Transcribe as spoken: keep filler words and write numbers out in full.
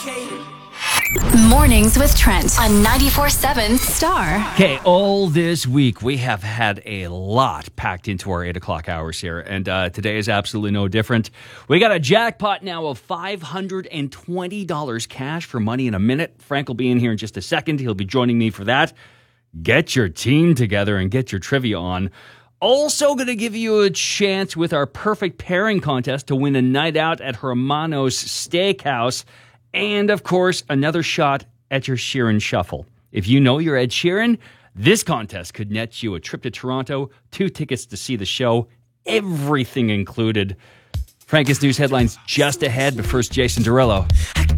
Mornings with Trent on ninety-four seven Star. Okay, all this week we have had a lot packed into our eight o'clock hours here, and uh, today is absolutely no different. We got a jackpot now of five hundred twenty dollars cash for Money in a Minute. Frank will be in here in just a second. He'll be joining me for that. Get your team together and get your trivia on. Also going to give you a chance with our perfect pairing contest to win a night out at Hermano's Steakhouse. And, of course, another shot at your Sheeran Shuffle. If you know you're Ed Sheeran, this contest could net you a trip to Toronto, two tickets to see the show, everything included. Frank's News headlines just ahead, but first, Jason Derulo.